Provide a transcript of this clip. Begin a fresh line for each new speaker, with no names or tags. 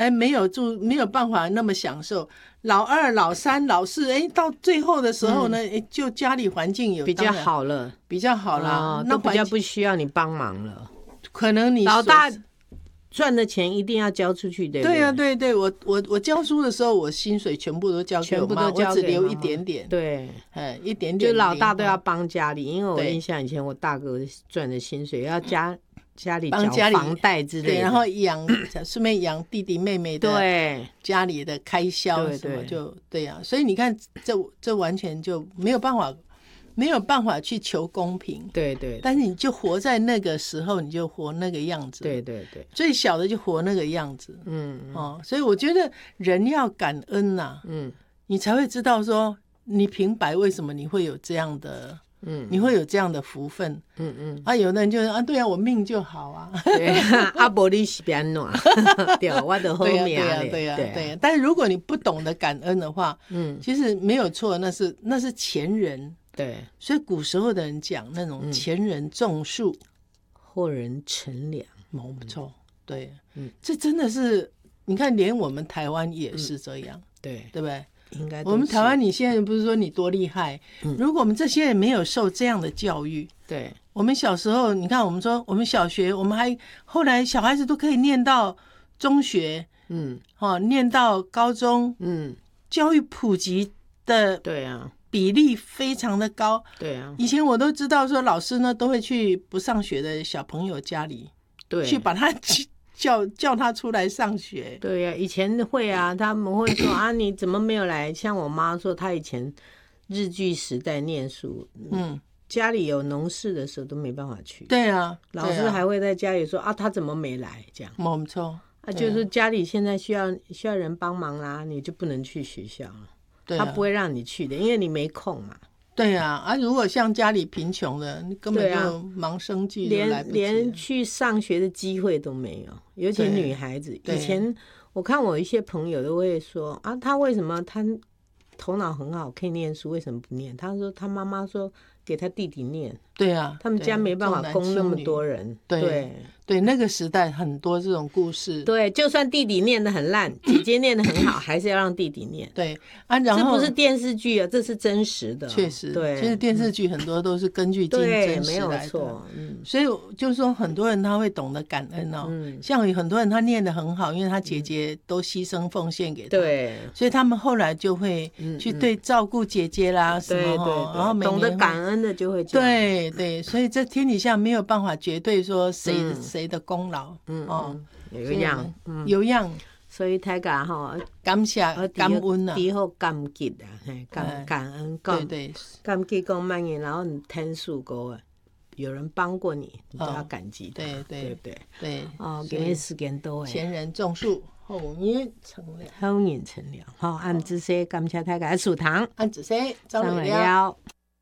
来没有办法那么享受。老二、老三、老四，到最后的时候呢，就家里环境有
比较好了，
比较好啦，那
比较不需要你帮忙了。
可能你
老大赚的钱一定要交出去，对不对？
对啊，对，我教书的时候，我薪水全部都交给我妈，我只留一点点。
对，
一点点。
就老大都要帮家里，因为我印象以前我大哥赚的薪水要家里缴房贷之类的，
对，然后顺便养弟弟妹妹的，对，家里的开销什么就对啊，所以你看这完全就没有办法去求公平，
对，
但是你就活在那个时候，你就活那个样子，
对，
最小的就活那个样子，所以我觉得人要感恩呐，你才会知道说你平白为什么你会有这样的。你会有这样的福分，有的人就是对啊，我命就好啊，
对啊，不然你是变怎？对，我就好命嘞，
对啊。但是如果你不懂得感恩的话，其实没有错，那是前人，
对，
所以古时候的人讲那种前人种树，
后人乘凉，
没错，对，这真的是你看，连我们台湾也是这样，对不对？
应该
我们台湾，你现在不是说你多厉害？如果我们这些人没有受这样的教育，
对，
我们小时候，你看，我们说我们小学，我们还后来小孩子都可以念到中学，念到高中，教育普及的，对啊，比例非常的高，对啊。以前我都知道说，老师呢都会去不上学的小朋友家里，对，去把他叫他出来上学。
对呀，以前会啊，他们会说啊，你怎么没有来？像我妈说，她以前日据时代念书，家里有农事的时候都没办法去。
对啊，
老师还会在家里说啊，他怎么没来？这样。
没错。
就是家里现在需要人帮忙啦，你就不能去学校了。对，他不会让你去的，因为你没空嘛。
对啊，如果像家里贫穷的，你根本就忙生计都来不及，
连去上学的机会都没有，尤其女孩子。以前我看我一些朋友都会说啊，他为什么他头脑很好，可以念书，为什么不念？他说他妈妈说给他弟弟念。
对啊，
他们家没办法供那么多人。
对，那个时代很多这种故事。
对，就算弟弟念得很烂，姐姐念得很好，还是要让弟弟念。
对啊，然后
这不是电视剧啊，这是真实的。
确实，
对，
其实电视剧很多都是根据真实来的，
没有错。
所以就是说，很多人他会懂得感恩哦。像有很多人他念得很好，因为他姐姐都牺牲奉献给他，对，所以他们后来就会去照顾姐姐啦什么，然后
懂得感恩的就会这样。
对，所以这天底下没有办法绝对说谁的功劳，有样，
所以大家
感谢感恩啊，
以后感激啊，感恩讲，
对，
感激讲慢点，然后你天数过啊，有人帮过你，你就要感激他，对不对？对，今天时间到，
前人种树，后人乘凉，
后人乘凉，按子说感谢大家收听，
按子说张美了。